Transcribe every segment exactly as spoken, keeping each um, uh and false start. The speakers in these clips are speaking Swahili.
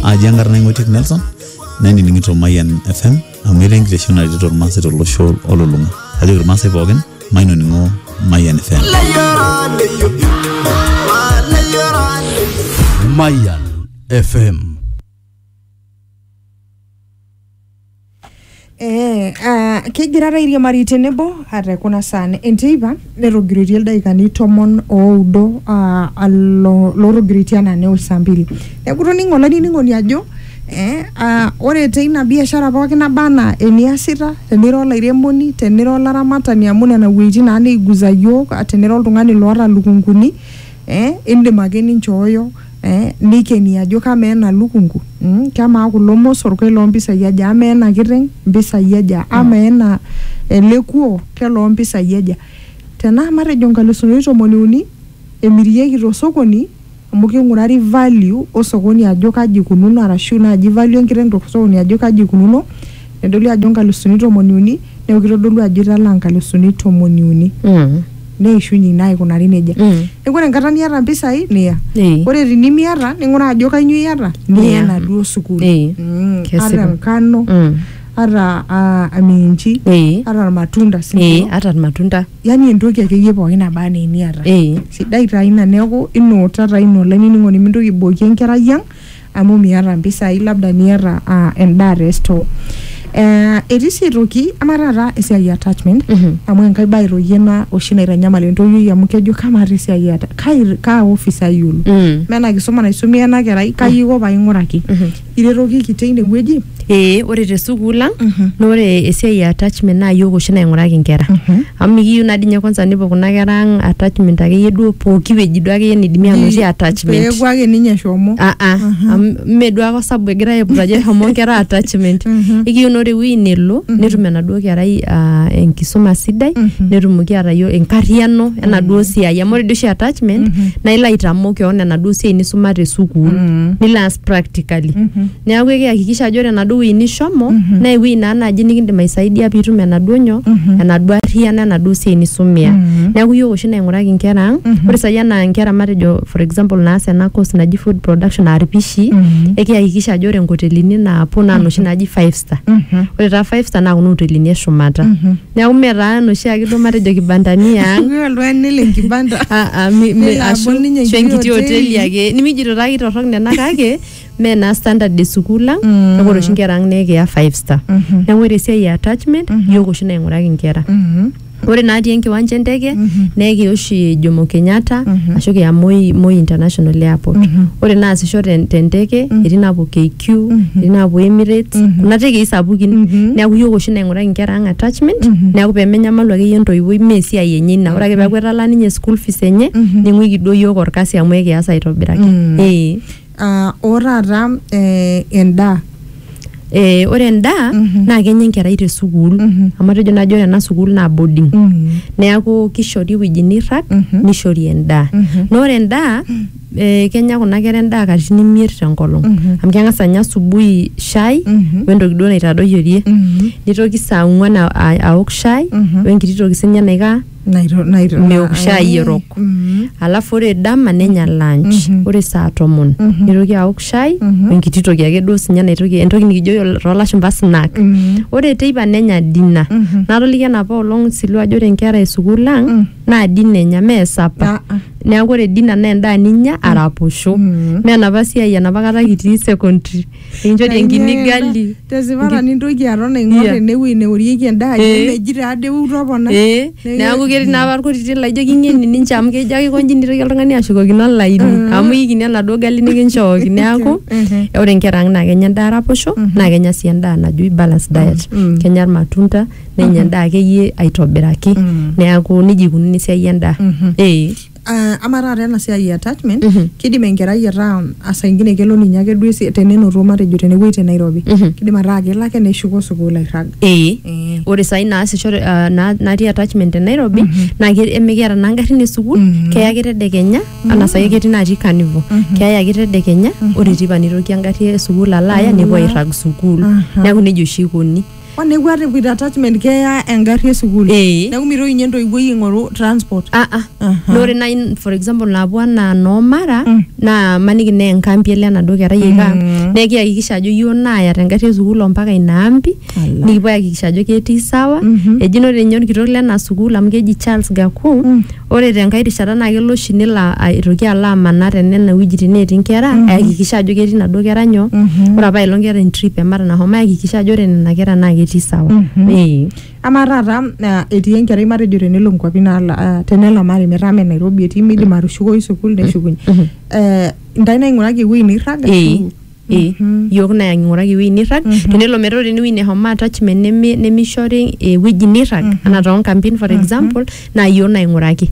aji enkarna Ngotik Nelson nanining'ito Mayian F M amu etaa enkitesheni naretito irmaasai tolosho olulung'a. Kajoki irmaasai pookin mainoning'o Mayian F M. Mayian F M. Eh, uh, kegira airiamari tenebo ate kuna sane enteipa nerogiritie ildaikani tomon oudo uh, allo lorogiritie nane usambili. Neeku toningo lanining'oni ajo eh uh, ore teina biashara pookin nabana eniasita teniro olairemoni teniro olaramatani amu nena wuejitin naa neiguza yiok teniro oltung'ani loota lukunguni eh indim ake ninchooyo eh nikeni ajo kama ena lukungu mm, kama kulo mosor kelo mpisai aja ama ena kiteng mpisai aja ama ena elekuo kelo mpisai aja tena matejo nkalusuni tomoni uni emirieki to sokoni amu king'urari value osokoni ajo kaji kununo arashu naaji value enkiteng to sokoni ajo kaji kununo nedoli ajo nkalusuni tomoni uni neeku kitodolu ajo italaa nkalusuni tomoni uni mm. Neishunyi nae kunari neja. Mm. Ore enkata niata mpisai niya. E. Ore tinimiata ning'ura ajo kanyo iata niya na duo sukul. E. Mm. Ata nkano, mm. ata uh, aminji, e. ata matunda singo. E. Ata matunda. Yani entoki akeyie pookin naba ene niata. E. Sidai taa ina neeku ino tata ino laining'oni mintoki bokie enkerai yang amu miata mpisai labda niata uh, endaa te store. Eh etii sii toki amarata esiai attachment mm -hmm. amu enkai bae royena oshi naitanyamal entoyoi amu kejo kama esiai ata kai ka officer yulu mm. Mena kisoma naisomea ena kerai kai iko paing'uraki mm -hmm. Iretoki kiteine wueji eh ore te sukuul ang mm -hmm. Nore esiai attachment na yiok oshi naing'uraki nkera mm -hmm. Amu mikiyieu nadinye kwanza nipo kuna kera ang attachment akeyie duo pooki wueji duo akeyie nidimi anotie attachment peeku ake ninye shomo ah ah mm -hmm. Mme duo ake sababu egira aiputaje homo nkera attachment mm -hmm. Ikiyieu nore wi nelo mm -hmm. Netum enaduo kerai uh, enkisuma sidai mm -hmm. Netumoki atayo enkariano mm -hmm. Enaduo siai amu ore duo attachment mm -hmm. Na ila itamok keon enaduo siai nisuma te sukuul mm -hmm. Nila as practically mm -hmm. Neeku kihakikisha ajo enaduo wi nishomo mm -hmm. Na ewi naa naji nikindim aisaidia piitum enaduo nyo mm -hmm. Enaduo ariano enaduo siai nisumia mm -hmm. Neeku yiok oshi naing'uraki nkera ang mm -hmm. Ore sai ena nkera matejo for example naas ena course naji food production arpishi mm -hmm. Ekihakikisha ajo ore nkotelini naapo naa noshi naji five star mm -hmm. Ore taa five star naa kuna hotelini eshumata mm -hmm. Neeku metaa noshi ake duo matejo kibandani ang oltung'ani le kibanda ah ah mi ashu enkiti hoteli ake nimijito taa kitorrok nena kake me na standard de sukuul ang neeku ore oshi nkera ang nekiya five star neeku ore esiai attachment yiok oshi naing'uraki nkera ore natii enkiwanja enteke mm -hmm. Neki oshi Jomo Kenyatta mm -hmm. Ashu kiya Moi Moi International Airport mm -hmm. Ore naasisho tenteke mm -hmm. Etii napuo K Q mm -hmm. Etii napuo Emirates mm -hmm. Kuna tekei sapukin mm -hmm. Neeku yiok oshi naing'uraki nkera ang attachment mm -hmm. Neeku pemenyamalu akeyie entoiwoi mee esiai enye ina ore ake peeku etalaa ninye school fees enye mm -hmm. Ning'uiki duo yiok orkasi amu ekias aitobiraki mm -hmm. Eh uh, orata eh, endaa Eh ore endaa mm -hmm. Na kenya enkerai te sukuul mm -hmm. Amu tejo najo ena sukuul na boarding mm -hmm. Neeku kishori wueji nirag mm -hmm. Nishori endaa mm -hmm. Na ore endaa mm -hmm. Eh kenya kuna kera endaa katitin imiet tenkolong mm -hmm. Amu keng'as anya asubuhi shai mm -hmm. Wentoki duo naitadoyiorie mm -hmm. Nitoki saa ong'uan aok shai mm -hmm. Wenkiti toki sinye naika nairo nairo meok shai erok mm -hmm. Alafu ore dama nenya lunch mm -hmm. Ore saa tomon mm -hmm. Nitoki aok shai mm -hmm. Wenkiti toki ake duo sinye naitoki entoki nikijo tolashumba snack mm -hmm. Ore teipa nenya dinner mm -hmm. Natoliki enapa olong silu ajo ore nkera esukuul ang mm -hmm. Na dinner enya mee sapa uh -uh. Neeku ore dinner naa endaa ninya araposho mm -hmm. Mee enapa siai enapa kata kitii secondary enchori enkini gali tesipata nintoki aton aing'or enewueji neorieki endaa meji taade utopona eh neeku ketii naapa irkutitik laijo king'eni ninche amu kejo ake konji nitoki oltung'ani ashukokino olaini amu ikini enaduo gali nikinchooki neeku ore nkera ang naa kenya endaa araposho naa kenya sii endaa najo balance diet kenya irmatunda nenya endaa akeyie aitobiraki neeku niji ikununo esiai endaa eh uh, amarata ena siai attachment mm -hmm. Kidim enkerai ataa asa ingine kelo ninye ake duo tenenoto matejo tenewuei te Nairobi mm -hmm. Kidim ataa kelo ake neshuko sukuul airag eh mm. Ore sai naasisho uh, na natii attachment te Nairobi mm -hmm. Na emikiata naa ngarrin e sukuul mm -hmm. Keya ake tedekenya mm -hmm. Ana sai ketii natii Carnival mm -hmm. Keya ake tedekenya mm -hmm. Ore tipa nitoki engarri e sukuul alaya mm -hmm. Nepuo airag sukuul mm -hmm. Neeku nejo oshi ikoni wane kwate with attachment keya engari esukul Eh. neeku mitoki nye entoiwuoi aing'oru transport Ah ah. Aha. Nore na in, for example napuo na nomara Mm. na maniki na enkampi ele enaduo kerai eka Mm. na kihakikisha ajo yiok naaya tengarri esukul mpaka ina ampi Ala. nikipuo ahakikisha ajo ketii sawa Mhm. eji nore ninye orkitok lena sukul amu keji Charles Gaku Mm. ore tenkae rishata naa kelo oshi nelo aitoki alo amanaa tenena wuejitin neetii nkera Mhm. ahakikisha ajo ketii naduo kera nyoo Mhm. ore apa ailong keeta entrip emara nahomo ahakikisha ajo ore nena kera naa ketii sawa Mhm. eh ama taata uh, etii enkerai matejo tenelo nkwapi naala uh, tenelo mari metaa me Nairobi etii midim atushukoyu sukul neshukunye Mhm. eh ntai naing'uraki ewuei nirrag Eh, ashu- eh, Mhm. yiok naa ing'uraki ewuei nirrag Mhm. tenelo metaa ore enewuei neshomo attachment nemi- nemishori ewueji nirrag Mhm. anaa toonkampin for Mhm. example naa yiok naing'uraki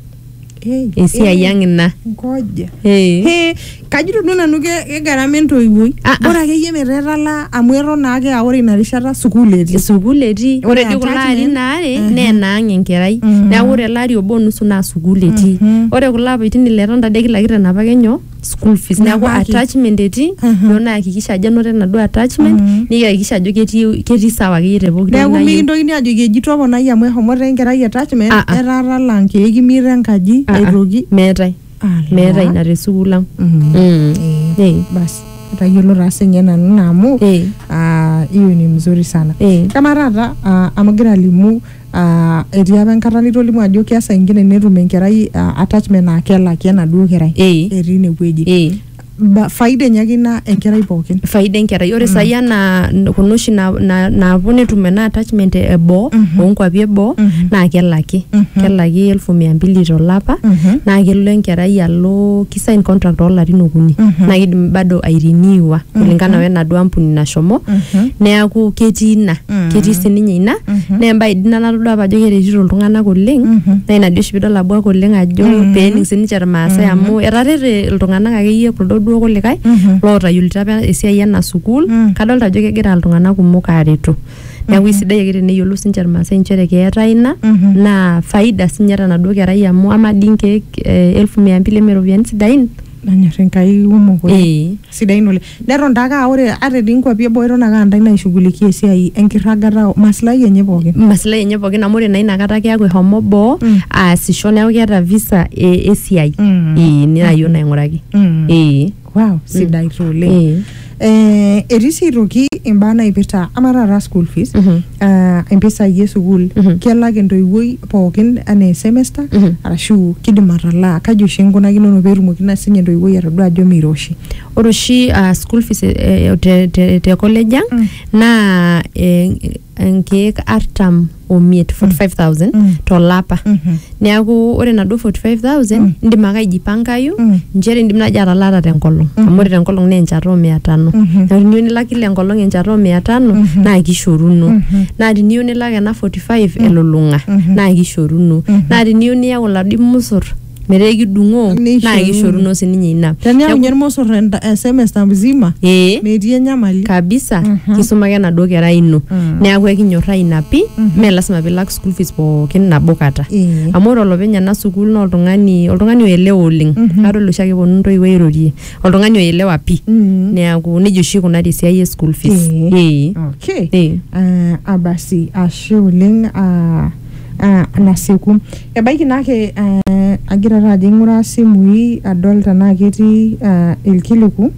Eh, esiai eh, ang' ina ngoja Eh. he kajito duo nanu ke- kegarama entoiwuoi Ah, ah. bora akeyie metaa etalaa amu eton naake aa ore ina rishata sukuul etii sukuul etii Ore ore dii kulo attachment, arin aare mhm. naa enaang' enkerai Mhm. neeku ore ele ari obo nusu naa sukuul etii Mhm. ore kulo apaitin ile etonta de kila kitu enapake nyoo school fees neeku Napaki. attachment etii Mhm. yiok naakikisha ajo enoto enaduo attachment Mhm. nikihakikisha ajo ketii ketii sawa akeyie te pooki toki neeku nayieu. mikintokini ajoki eji toponai amu eshomoita enkerai attachment Ah, ah. etaa talaa nkeek imiet enkaji Ah, ah. aitoki meetai Ala. meetai ina te sukuul ang' Mhm. Mm. Eh, Eh. basi atayiolo taa sinye nanu na amu Eh. ah, hiyo ni mzuri sana Eh. kama taata ah, amu gira alimu ah, etii apa enkata nitolimu ajo keesa ingine netum enkerai ah, attachment naa kelaki enaduo kerai Eh. etii inewueji Eh. Ba- faida enye ake ina enkerai pookin faida enkerai ore sai enaa kuna oshi na- na- naapuo netum ena attachment eboo Mhm. oonkwapi eboo Mhm. naa kelaki Mhm. kelaki elfu mia mbili tolapa Mhm. naa kelo enkerai alo kisign contract oolarin okuni Mhm. naa kidim bado airiniwa kulingana wenaduo ampuni nashomo Mhm. neeku ketii ina Mhm. ketii sininye ina Mhm. naa embae dii ina natodua apa ajo keretito iltung'anak oleng Mhm. naa ina dii oshi piidol abuak oleng ajo Mhm. peening sininche irmaasai amu etarete iltung'anak akeyie kuldo duo kulikae Mhm. lootayiolito apa esiai ena sukuul Mm. kadolta ajo kegira iltung'anak kumok aareto neeku isidai ake teneyiolou sinche irmaasai nchere keetae ina Mhm. naa faida sinye tenaduo kerai amu ama dii nkeek eh, elfu mia mbili eme ropiyiani sidain nanyor enkai kumok oleng Eh. sidain oleng neton taake aa ore ata etii nkwapi eboo eton ake aa ntae naishughulikia esiai enkirragata maslahi enye pookin maslahi enye pookin amu ore naa inakata keeku ehomo boo Mm. aasisho neeku keeta visa e- esiai Mm. Eh, nina yiok naing'uraki Mm. Eh. wow sidai taa oleng Eh. eh etii sii aitoki imbaa naipirta ama taata school fees Mhm. ah, impisai esukuul Mhm. kelak entoiwuoi pookin anaa semester Mhm. arashu kidim atalaa kaji oshi inkunakinono peetumoki na sinye entoiwuoi atodua ajo miroshi ore oshi uh, school fees eh, te, te, te college ang Mm. naa eh, nkeek artam omiet forty-five thousand Mm. tolapa Mhm. neeku ore naduo forty-five thousand Mm. indim ake aijipangayu Mm. nchere indim naaji atalaata tenkolong Mhm. amu ore tenkolong naa enchata oo mia tano Mhm. na teniyieu nilak kila enkolong enchata oo mia tano Mhm. naa kishoruno Mhm. naa teniyieu nilak ena forty-five elulung'a Mhm. naa kishoruno Mhm. naa teniyieu niyau iladim musur metaa kidung'oo naa Nishoruno. kishoruno sininye ina teniyau nye irmosor enda- eh, semester mzima ee metii enyamali kabisa Mhm. kisuma ake enaduo kerai ino Mm. neeku ekinyorraa ina pi Mhm. mee lasima pilak school fees pookin nabo kata Eh. amu ore olopeny ena sukuul naa oltung'ani oltung'ani oelewa oleng Mhm. kadol oshi ake eponu ntoiwuo airorie oltung'ani oelewa pi Mm. neeku nejia oshi ikunari esiai e school fees Eh. ee okay ee Ah, abasi ashe oleng ah, ah, nasieku ebaiki naake ah, agira taa ajo aing'uraa simui adol tenaa ketii ah, ilkiliku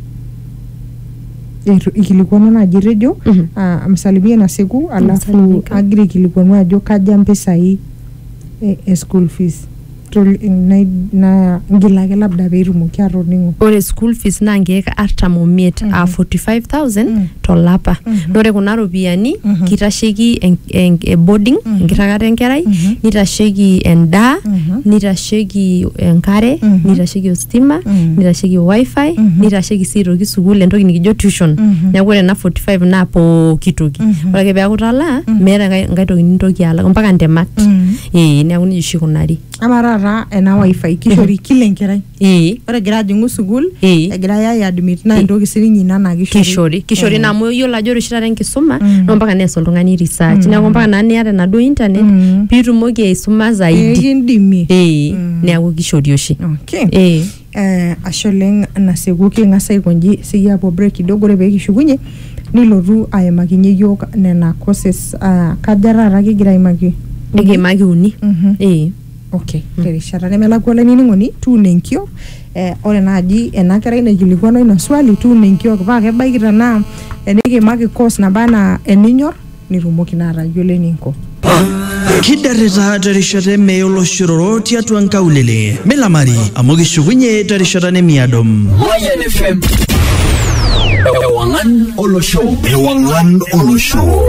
Eitu- ikilikuanu naaji redio Mhm. ah, msalimie nasieku alafu Msalimika. agira ikilikuanu ajo kaja mpisai e, e school fees Tol- na, na ngila ake labda peetumoki atoning'o ore school fees naa nkeek artam omiet Mhm. aa forty-five thousand Mm. tolapa Mhm. na ore kuna ropiyiani Mhm. kitasheki en- en- e boarding Mhm. enkiragata enkerai Mhm. nitasheki endaa Mhm. nitasheki enkare Mhm. nitasheki ositima Mhm. nitasheki wifi Mhm. nitasheki sii aitoki sukuul entoki nikijo tuition Mhm. neeku ore ena forty-five naa pooki toki Mhm. ore ake peeku talaa Mhm. meeta enkae enkae toki nintoki alak mpaka ntemat Mhm. ee neeku nejia oshi ikunari ama taata ena wifi kishori kila enkerai ee ore egira ajing'u sukuul ee egirai ai admit naa Eh. entoki sininye ina naa kishori kishori Eh. naa amu yiolo ajo ore oshi taata enkisuma Mm. naa mpaka nees oltung'ani research Mm. neeku mpaka naa niata enaduo internet Mm. piitumoki aisuma Eh, zaidi kindimie ee Mm. neeku kishori oshi okay ee eh, ashe oleng nasieku king'as aikonji siyie apuo break kidogo ore pee kishukunye nilotu aimakinye yiok nena courses uh, kaja taata kigira aimaki Ekiimaki uni. Mhm. Eh. Okay, terishata nemelakwa olainining'oni tuun enkiok eh, ore naaji ena kerai naikilikuana ina swali tuun enkiok paa kebaiki tenaa enikiimaki course naba anaa eninyor nitumoki naa atayiolo eninko. Kidarita terishata eme oloshororo tiatua nkaulele melamari amu kishukunye terishata nemiadom. Mayan F M. Ewangan Olosho. Ewangan Olosho.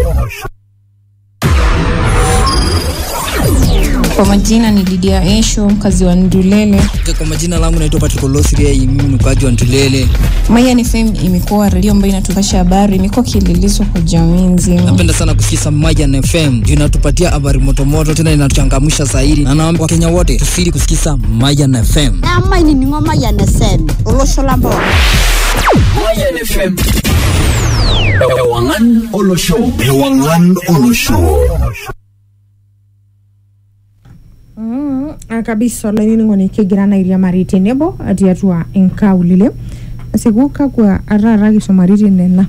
Kwa majina ni Lydia Esho, mkazi wa Ndulele. Kwa majina langu naitwa Patrick Olosiria, mimi ni mkazi wa Ndulele. Mayan F M imekuwa radio ambayo inatupasha habari, imekuwa kielelezo kwa jamii nzima. Napenda sana kusikiza Mayan F M, inatupatia habari moto moto, tena inatuchangamsha zaidi. Na naomba Wakenya wote tusiri kusikiza Mayan F M. Na maini ni ngoma Mayan F M, Olosho Lambo. Mayan F M. Ewangan Olosho. Ewangan Olosho. Mm, kabisa olainining'oni kigira nairiamari tenebo tiatua inkaulele asiku kakwa atata kisumaritin nena.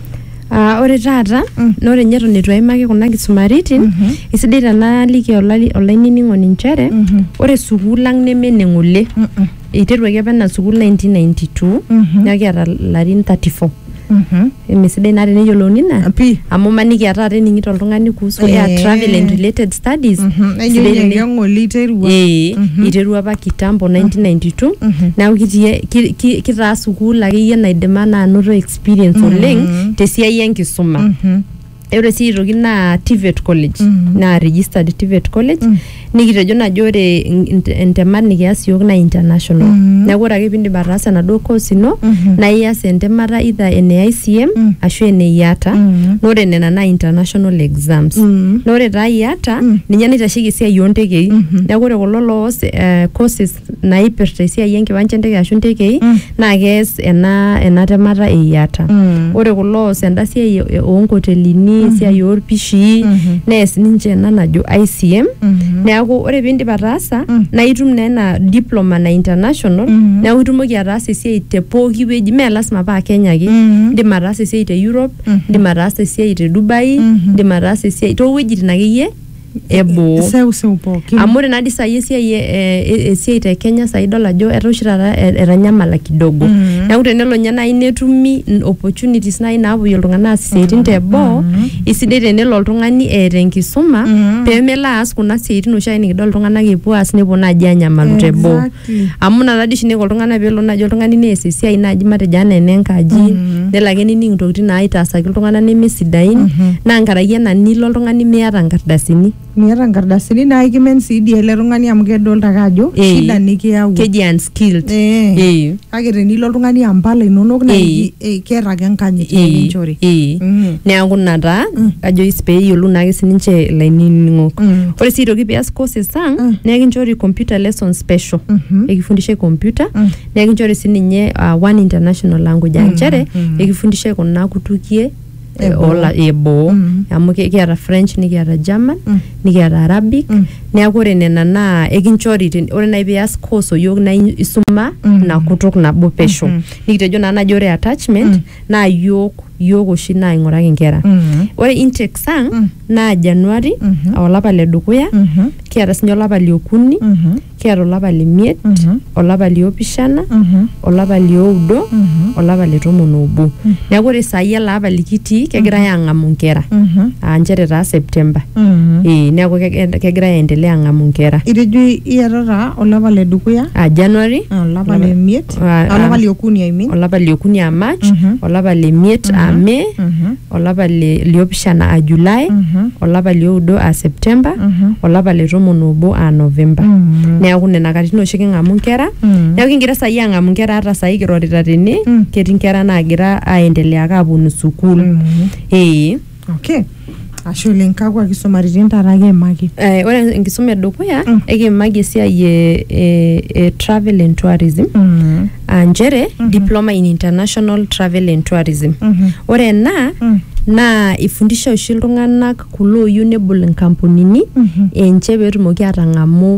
Uh, ore taata mm. nore nye eton itu aimaki kuna kisumaritin mm -hmm. isidai tenaaliki olainining'oni nchere mm -hmm. ore sukuul ang nemene ng'ole mm -mm. iteruaki apa ena sukuul nineteen ninety-two mm -hmm. neeku kiata larin thirty-four. Mhm. Emesidai naa teneyiolouni ina Api. amu maniki ata tening'ito oltung'ani kuhusu Eh. air travel and related studies. Mhm. Sidai tene- Enye ng'oli terua. Eh, Mhm. iterua apa kitambo nineteen ninety-two Mhm. neeku kitii ki- ki- kitaa sukuul akeyie naidima naa anoto experience oleng tesiai enkisuma. Mhm. Ore sii aitoki naa T V E T college Mhm. naa registered T V E T college Mhm. nikitejo najo ore int- entemat nikias yiok naa international. Mhm. Neeku ore ake piindip ataasa enaduo course ino Mhm. naa ias entemata either ene I C M Mhm. ashu ene I A T A. Mhm. Na ore nena naa international exams. Mhm. Na ore taa I A T A Mhm. ninye naitasheki esiai oontekei. Mhm. Neeku ore kulo loos eh, courses naipirta esiai enkiwanja enteke ashu ntekei Mhm. naa kees ena ena temata e I A T A. Mhm. Ore kulo oos enda siai e- oonkotelini esiai orpishii Mhm. nees ninche ena najo I C M. Mhm. Neeku ore piindip ataasa Mhm. naa itum naa ena diploma na international Mhm. neeku itumoki ataasa esiai te pooki wueji mee lasima paa Kenya ake. Mhm. Indim ataasa esiai te Europe, Mhm. indim ataasa esiai te Dubai, Mhm. indim ataasa esiai toowuejitin akeyie eboo. Seuseu pookin. Amu ore naadi sai esiai e- e- esiai te Kenya saa idol ajo etaa oshi taata e- etanyamala kidogo. Mhm. Neeku tenelo nye nai netumi n- opportunities nai naapuo iltung'anak aas isiaitin teboo, isidai tenelo oltung'ani eeta enkisuma Mhm. peemelo aas kuna siaitin oshiake nikidol iltung'anak epuo aas nepuo naaji anyamalu teboo. Exactly. Amu ina taadi oshi neiko iltung'anak peelo naaji oltung'ani nees esiai naaji matejo anaa enenkaji Mhm. nelo ake nining intokitin naitaasaki iltung'anak nemesidain Mhm. naa nkaraki ena nilo oltung'ani miata nkardasini. Miata nkardasini naa ikimen sii dii ele tung'ani amu kedolta ake ajo Eh. shida nikiyau. Keji unskilled. Eh. Eh. Kake tenilo oltung'ani ampala inonok naa Eh. iji- eh, keeta ake enkanyit Eh, nikinchori. eh. Mhm. Neeku ina taa ajo is peeyiolou naake sininche ilainining'ok. Mm. Ore sii aitoki pias courses ang Mm. naa ekinchori computer lesson special. Mhm. Ekifundishai computer Mm. naa ekinchori sininye uh, one international language aa Mm, nchere mm. ekifundishai kuna kutukie eh, Eboo. ola- eboo Mm. amu ki- kiata French nikiata German Mm. nikiata Arabic Mm. neeku ore nena naa ekinchori ten- ore nai pias course oyiok naa i- isuma Mm. ina kutuk nabo pesho. Mhm. Nikitejo naa naji ore attachment Mm. naa yiok yiok oshi naing'uraki nkera. Mhm. Ore intake sang Mm. naa Januari Mhm. olapa le dukuya Mhm. kiata sinye olapa liokuni Mhm. kiata olapa lemiet Mhm. olapa liopishana Mhm. olapa lioudo Mhm. olapa le tomon obo. Neeku ore saai ele apa likitii kegirai aang'amu nkera Mhm. aa nchere taa September. Mhm. Eh, neeku keg- kegirai aendelea aang'amu nkera Itejo iyatata olapa le dukuya aa Januari olapa Olapa- le miet Ah, ah. olapa liokuni I mean. olapa liokuni aa March Mhm. olapa lemiet aa May Mhm. olapa le- liopishana aa July Mhm. olapa lioudo aa September Mhm. olapa le tomon obo aa November. Mhm. Neeku nena katitin oshi king'amu nkera. Mhm. Neeku kigira saai aang'amu nkera ata saai kirorita tene Mm. ketii nkera naagira aendelea ake aaponu sukuul. Mhm. Eh. Okay. Ashe oleng kakwa kisumaritin taata kiimaki. Eh, ore enkisuma edukuya Mm. ekiimaki esiai e, e, e travel and tourism Mhm. aa nchere diploma in international travel and tourism. Mhm. Ore ena Mm. naa ifundisha oshi iltung'anak kulo oyieu nebol inkampunini Mhm. enche peetumoki atang'amu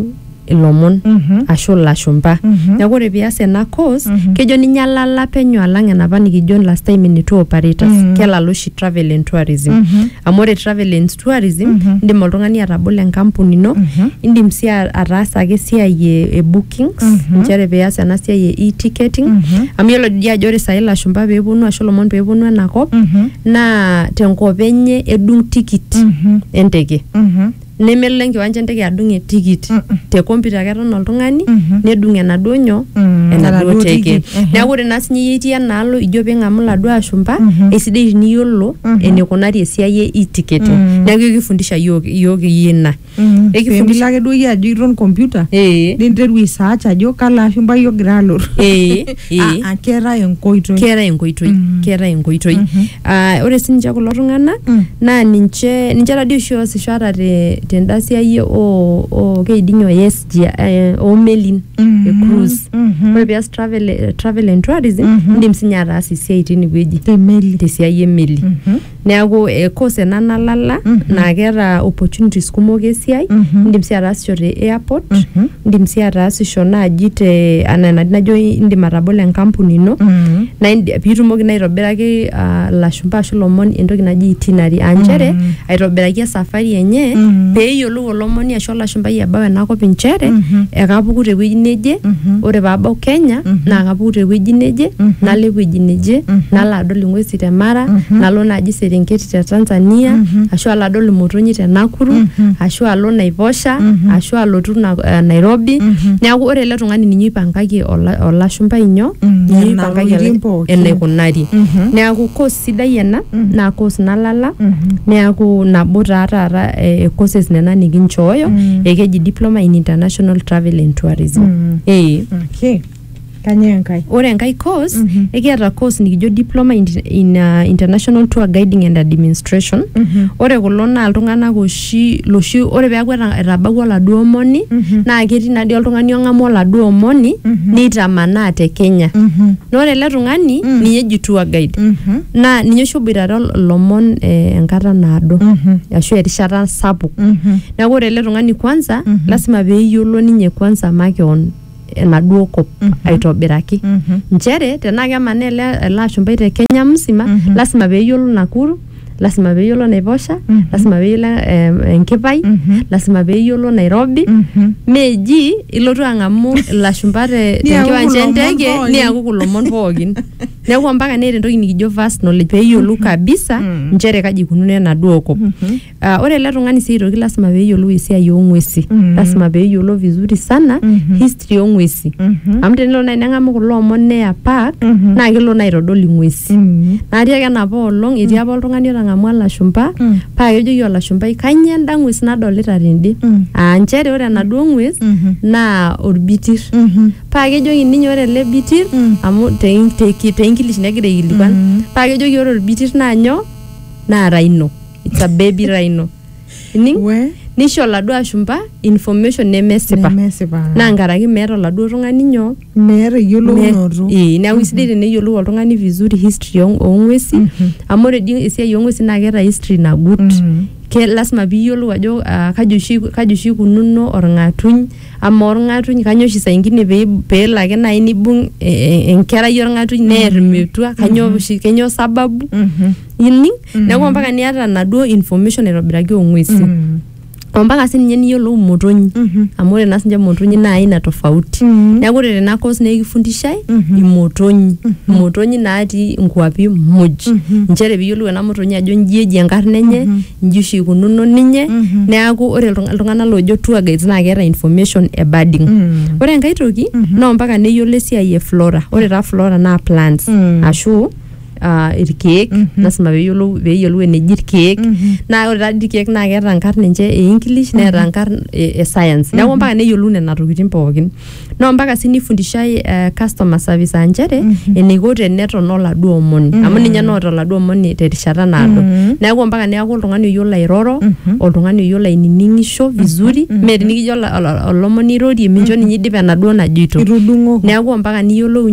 ilomon Mhm. ashu lashumba Mhm. neeku ore pias ena course Mhm. kejo ninye alala penyo alang enapa nikijo last time in two operators Mhm. kelala oshi travel and tourism Mhm. amu ore travel and tourism Mhm. indim oltung'ani atabolo enkampuni ino Mhm. indim sii a- ataasa ake esiai e, e bookings Mhm. nchere pias ena siai e e-ticketing Mhm. amu yiolo dii ajo ore saai lashumba peeponu ashu lomon peeponu enakop Mhm. naa tenkop enye edung tikit Mhm. enteke Mhm. nemelo enkiwanja enteke adung etikit Mm-mm. te computer ake eton oltung'ani Mhm. nedung enaduo nyoo Mm, enaduo enaduo teke tikit, ehe. neeku ore naa sinye iyie itii enaalo ijo piing'amu laduo ashumba Mhm. esidai teniyiolo Mhm. enikunari esiai e e-ticketing Mm. neeku ekifundisha yiok yiok iyie ina Mhm. Ekifundisha- Pemilo ake duo iyie ajo iton computer ee ninteru aisearch ajo kalo ashumba ogira alotu. ee ee Ah, ah, keetae enkoitoi. keetae enkoitoi Mhm. keetae enkoitoi Mhm. Ah, ore sininche kulo tung'anak Mm. naa ninche ninche tadii oshi oosisho ata te tenda siai o o keidinyo S G eh, oomelin Mhm. e cruise Mhm. ore pias travel eh, travel and tourism Mhm. indim sinye ataasa esiai tinewueji Temeli. tesiai emeli Mhm. neeku eh, course ena nalala Mhm. naa keeta opportunities kumok esiai Mhm. indim sii ataasisho te airport Mhm. indim sii ataasisho naaji te ana enadi najo indim atabolo enkampuni ino Mhm. na indi- piitumoki naa aitobiraki uh, lashumba ashu lomon entoki naji itinerary aa nchere Mhm. aitobiraki esafari enye Mhm. peeyiolou olomoni ashu olashumbai ebau enakop inchere Mhm. ekapuku tewueji neje Mhm. ore paabau Kenya Mhm. naa kapuku tewueji neje Mhm. nalo ewueji neje Mhm. nalo adol ing'uesi te Mara Mhm. nalo naaji Serengeti te Tanzania Mhm. ashu alo adol imotonyi te Nakuru Mhm. ashu alo Naivasha Mhm. ashu alotu na, uh, Nairobi Mhm. neeku ore ele tung'ani ninye oipangaki ola- olashumbai nyoo Mhm. ninye Nena oipangaki wuejitin ele- pookin. enaikunari Mhm. neeku course sidai ena Mhm. naa course nalala Mhm. neeku nabo taa taata eh, courses nena nikinchooyo Mhm. ekeji diploma in international travel and tourism Mhm. eh Okay. Kanyoo enkae? ore enkae course Mhm. ekiata course nikijo diploma in, in uh, international tour guiding and administration Mhm. ore kulo naa iltung'anak oshi loshi ore peeku eta- etabawua oladuo omoni Mhm. naa ketii nadii oltung'ani ong'amu oladuo omoni Mhm. neitamanaa te Kenya Mhm. na ore ele tung'ani Mm. ninye eji tour guide Mhm. naa ninye oshi oboitare lomon eh, enkata naado Mhm. ashu erishata sapuk Mhm. neeku ore ele tung'ani kwanza Mhm. lasima peeyiolo ninye kwanza makeon enaduo kop Mhm. aitobiraki Mhm. nchere tenaa kemanaa ele ele ashumbai te Kenya msima Mhm. lasima peeyiolo Nakuru lasima peeyiolo Naivasha Mhm. lasima peeyiolo eh, Enkipai Mhm. lasima peeyiolo Nairobi Mhm. meeji ilotu ang'amu ilashumba te Niaku tenkiwanja kulomon enteke pookin. niaku kulomon pookin neeku mpaka neeta entoki nikijo vast knowledge peeyiolou kabisa Mhm. nchere kaji ikununo enaduo kop Mhm. Ah, ore ele tung'ani sii aitoki lasima peeyiolou esiai oong'uesi Mhm. lasima peeyiolou vizuri sana Mhm. history oong'uesi Mhm. amu tenelo nai neng'amu kulo omon neya park Mhm. naa kelo naa aitodol ing'uesi Mhm. natii ake enapa olong etii apa oltung'ani otang'amua olashumba Mm. paa kejoki olashumbai kanyio enda ng'ues nadolita tende Mm. aa nchere ore enaduo ng'ues Mhm. naa orbitir Mhm. paa kejoki ninye ore ele bitir Mm. amu te- te- te English negira aikilikuan Mm. paa kejoki ore orbitir naa nyoo naa rhino it's a baby rhino ining We nisho oladuo ashumba information nemesipa nemesipa. naa nkaraki meeta oladuo tung'ani nyoo meeta eyiolounoto. ee neeku sidai teneyiolou oltung'ani vizuri history oo- oong'uesi Mhm. amu ore dii esiai oong'uesi naa keeta history nagut Mhm. ke lasima piiyiolou ajo ah, kaji oshi kaji oshi ikununo orng'atuny ama orng'atuny kanyo oshi saa ingine pee peelo ake nai nibung e- e- enkerai orng'atuny neer metua kanyo oshi kanyo sababu Mhm. ining neeku mpaka niata naduo information aitobiraki oong'uesi Mhm. ompaka sininye niyiolou motonyi Mhm. amu ore naa sinche motonyi naa aina tofauti Mhm. neeku ore tena course naa ekifundishai Mhm. imotonyi imotonyi natii nkuapi muj Mhm. nchere piiyiolou ena motonyi ajo nji eji enkarna enye Mhm. nji oshi ikununo ninye Mhm. neeku ore iltung- iltung'anak loojo tour guides naa keeta information e birding Mhm. ore enkae toki naa mpaka neyiolo esiai e flora ore taa flora naa plants Mhm. ashu uh, irkeek Mhm. lasima peeyiolou peeyiolou eneji irkeek Mhm. naa ore taa dii irkeek naa keeta nkarn enche e English neeta nkarn e, e science neeku mpaka neyiolou nena tokitin pookin naa mpaka sii nifundishai uh, customer service aa nchere Mhm. eneiko teneton oladuo omoni amu ninye noota oladuo omoni terishata naado Mhm. neeku mpaka neeku oltung'ani oyiolo airoro Mhm. oltung'ani oyiolo ainining'isho vizuri Mhm. mee tenikijo ola- ola- olomoni irorie mincho ninye idip enaduo najoito Itudung'oko. neeku mpaka niyiolou nyoo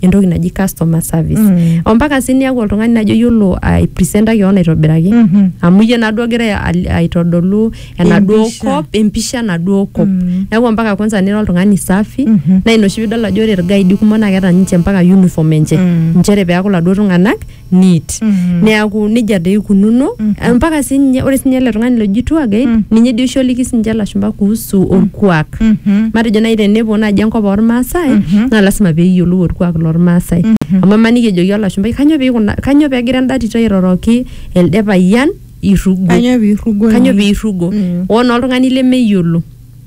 entoki naji customer service Mm. ompaka sii niaku oltung'ani najo yiolo aipresenta keon aitobiraki Mhm. amu iyie naduo gira aitodolu enaduo Empisha. kop empisha naduo kop Mm. neeku mpaka kwanza nira oltung'ani safi Mhm. na ina oshi piidol ajo ore irgaidi kumok naa keeta ninche mpaka uniform enche Mm. nchere peeku laduo tung'anak neat Mhm. neeku nejia doi ikununo mpaka siinye ore siinye ele tung'ani loji tour guide ninye dii oshi oliki siinche lashumba kuhusu orkuak Mhm. matejo naaji tenepuo naaji enkop ormaasai naa lasima peeyiolou orkuak lormaasai amu emaniki ejoki olashumbai kanyo peikuna kanyo peegira enda tito airoroki elde payian irugo Kanyo piirrugo kanyo ni? piirrugo Mm. oo naa oltung'ani lemeyiolo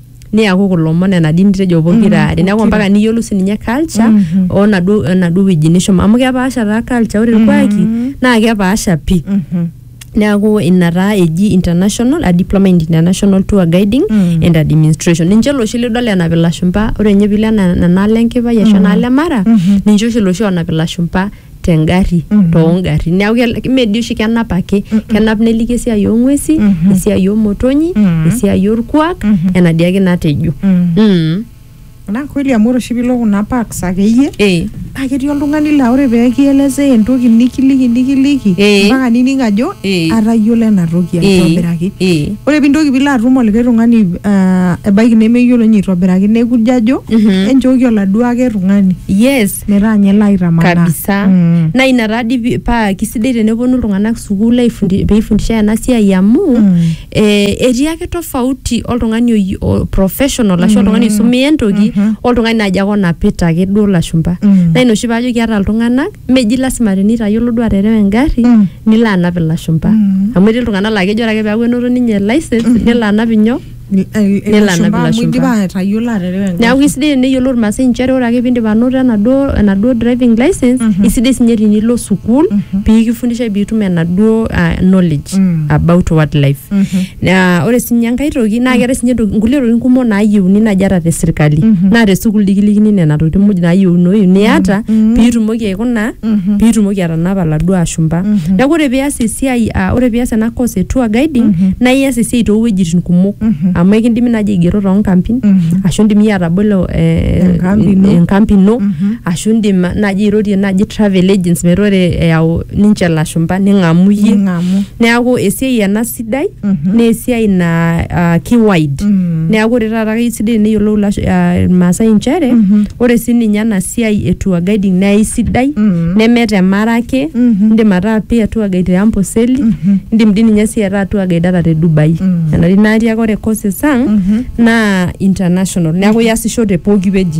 niaku kulo omon enadii nitejo pokira are neeku mpaka niyiolou sininye culture Mhm. oo naduo enaduo wueji nishomo amu kepaasha taa culture ore irkuaki naa kepaasha pii Mhm. neeku ina taa eji international a diploma in international tour guiding Mm. and administration ninche loshi lidol enap ilashumba ore nye pilo ena- enaalo enkipai ashu enaalo emara ninche oshi loshi onap ilashumba tengari toongarin neeku kel- mee dii oshi kenap ake kenap neliki esiai oong'uesi esiai oomotonyi esiai orkuak enadii ake natejo Mm. Mm. Na kweli amu ore oshi piilo kuna parks akeyie Eh. naa ketii oltung'ani laa ore peekielezea entoki nikiliki nikiliki Eh. mpaka nining ajo Eh. atayiolo ena toki Eh. aitobiraki. Eh. Ore pintoki piilo atum olikae tung'ani ah, ebaiki nemeyiolo ninye aitobiraki nekujo ajo Mhm. enchooki oladuo ake tung'ani Yes. metaa nye elo aitamanaa. Kabisa. Mm. Na ina taadi pi- paa kisidai teneponu iltung'anak sukuul aifundi peifundisha ena siai amu Mm. eh, etii ake tofauti oltung'ani oyi- o- professional ashu oltung'ani oisumia entoki oltung'ani naaji ake onapita ake duo lashumba Mm. na ina oshi paajo kiata iltung'anak meji lasima tenitayiolo duo aterewa engarri Mm. nilo anap ilashumba Mm. amu etii iltung'anak laa kejo ore ake peeku enoto ninye license nelo anap inyoo Il- il- Nelo anap ilashumba amu ilashumba. idipa atayiolo aterewa engarri. neeku isidai teneyiolou irmaasai nchere ore ake piindip anoto enaduo enaduo driving license isidai sinye tenilo sukuul piikifundisha piitum enaduo uh, knowledge Mm. about wildlife Mhm. na ore sinye enkae toki naa keetai sinye ntoki- nkulie tokitin kumok naayieuni naaji ata te sirkali naa te sukuul dikilikini nena tokitin muj naayieunoyu niata piitumoki aikuna piitumoki atanapa laduo ashumba neeku ore pias esiai uh, ore pias ena course e tour guiding naa ias esiai toowuejitin kumok amu ekindimi naaji aigero toonkampin ashu indim iyie atabolo eh, Enkampi ino. enkampi ino ashu indim naaji airorie naaji travel agents metaa ore eyau ninche lashumba ning'amu iyie Ning'amu. neeku esiai ena sidai naa esiai na uh, kiwide Mm. neeku ore taata keisidai teneyiolou ilash- uh, irmaasai nchere ore sininye ena siai e tour guiding naa isidai Mm. nemeeta emara ake indim ataa pia tour guide te Amboseli indim dii ninye sii ataa tour guide ata te Dubai enari natii ake ore courses ang naa international neeku iasisho te pooki wueji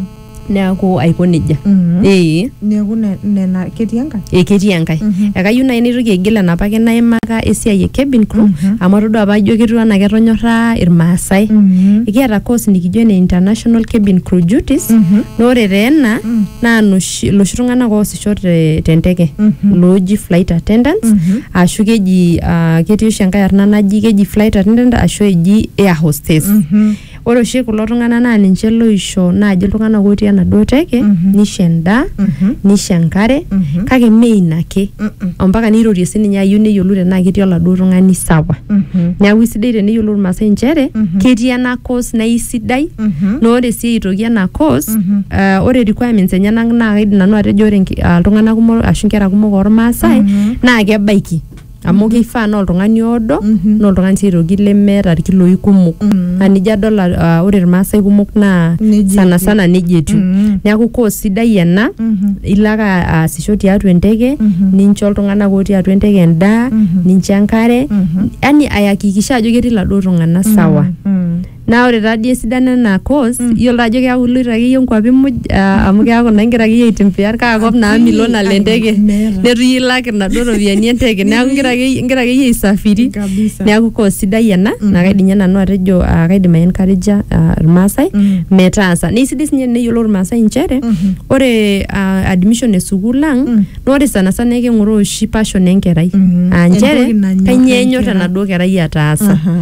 neeku aiko nejia Mhm. ee Neeku ne- nena ketii enkae. ee ketii enkae ekayieu naaji naitoki aigil enapa ake naimaka esiai e cabin crew amu atodua apa ijo ketiu enaa ketonyorraa irmaasai Mhm. ekiata course nikijo ene international cabin crew duties naa ore taa ena naa noshi loshi tung'anak oosisho te- tenteke looji flight attendants ashu keji ah, ketii oshi enkae arna naji keji flight attendant ashu eji air hostess ore oshi kulo tung'anak naa ninche loisho naaji iltung'anak otii enaduo teke nisho endaa nisho enkare kake mee ina ake ompaka nirorie sininye ayieu neyiolou tenaa ketii oladuo tung'ani sawa neeku isidai teneyiolou irmaasai nchere ketii ena course naa isidai na ore sii aitoki ena course uh, ore requirements enyenak naa kaidim nanu atejo ore nki- ah, iltung'anak kumok ashu nkera kumok ormaasai naa kebaiki amu keifaa naa oltung'ani oodo naa oltung'ani sii aitoki lemeeta irkiloi kumok naa nijo adol ah, ore irmaasai kumok naa Nejia sana etiu. sana nejia etiu neeku course sidai ena ilo ake aasisho tiatua enteke nincho iltung'anak otii atua enteke endaa nincho enkare yani ayakikisha ajo ketii iladuo tung'anak sawa Mm. naa ore taadii esidano ena course iyiolo ajo keeku iloito akeyie nkwapi muj ah, amu keeku naa igira akeyie aitembea kaa kop naa milo nalo enteke Meeta. netu iyie ilak inaduo ropiyiani enteke neeku igira akeyie igira akeyie aisafiri Kabisa. neeku course sidai ena naa kaidim nye nanu atejo ah, kaidim ai-encouragea ah, irmaasai metaasa naa isidai sinye teneyiolou irmaasai nchere ore ah, admission e sukuul ang naa ore sana sana eking'oroo oshi passion enkerai aa nchere Entoki nanyor kanyio enyor enkerai. enaduo kerai ataasa Aha.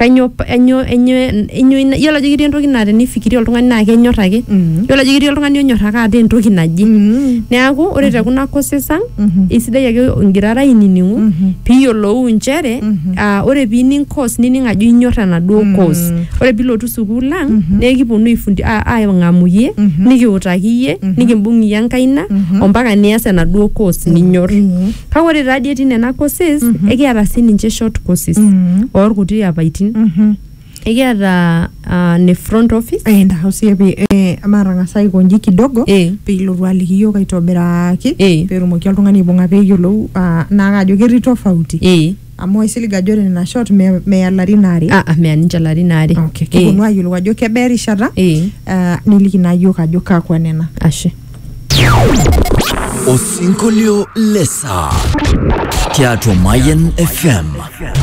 kanyo enyo enyo enyo yiolo ajo ketii entoki naa tenifikiria oltung'ani naa kenyor ake yiolo ajo ketii oltung'ani onyor ake ate entoki naji neeku ore te kuna courses ang esidai ake ingirara ainining'u piiyiolou nchere ore piining course nining ajo inyor enaduo course ore piilotu sukuul ang naa kiponu aifundi aing'amuyie nikiutaki iyie nikimbung iyie enkaina ompaka nias enaduo course ninyor kake ore taadii etii nena courses ekiata sininche short courses orkuti apaitin ekiata ne front office enda house pe amarang'asa aikonji kidogo piilotu aliki iyiok aitobiraki peetumoki oltung'ani aibung'a peeyiolou naa kajo ketii tofauti amu aisilig ajo ore nena short meya larin aare ah meya ninche larin aare kiponu ayiolou ajo kebaa erishata niliki naa iyiok ajo kakwa nena ashe Osinkolio lesa tiatua Mayan F M.